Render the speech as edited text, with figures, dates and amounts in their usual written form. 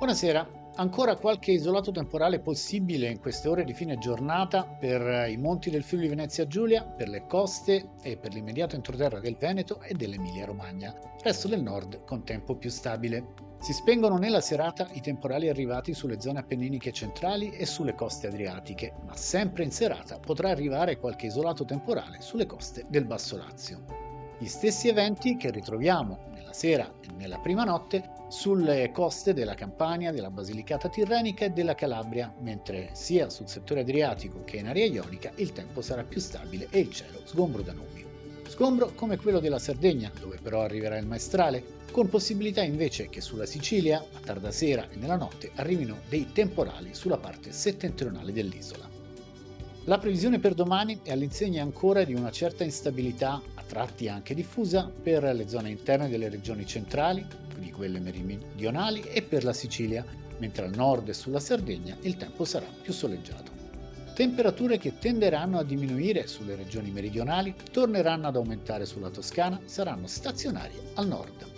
Buonasera. Ancora qualche isolato temporale possibile in queste ore di fine giornata per i monti del Friuli Venezia Giulia, per le coste e per l'immediato entroterra del Veneto e dell'Emilia-Romagna. Resto del nord con tempo più stabile. Si spengono nella serata i temporali arrivati sulle zone appenniniche centrali e sulle coste adriatiche, ma sempre in serata potrà arrivare qualche isolato temporale sulle coste del Basso Lazio. Gli stessi eventi che ritroviamo nella sera e nella prima notte sulle coste della Campania, della Basilicata Tirrenica e della Calabria, mentre sia sul settore adriatico che in area ionica il tempo sarà più stabile e il cielo sgombro da nubi. Sgombro come quello della Sardegna, dove però arriverà il maestrale, con possibilità invece che sulla Sicilia, a tarda sera e nella notte, arrivino dei temporali sulla parte settentrionale dell'isola. La previsione per domani è all'insegna ancora di una certa instabilità, a tratti anche diffusa, per le zone interne delle regioni centrali, di quelle meridionali e per la Sicilia, mentre al nord e sulla Sardegna il tempo sarà più soleggiato. Temperature che tenderanno a diminuire sulle regioni meridionali, torneranno ad aumentare sulla Toscana, saranno stazionarie al nord.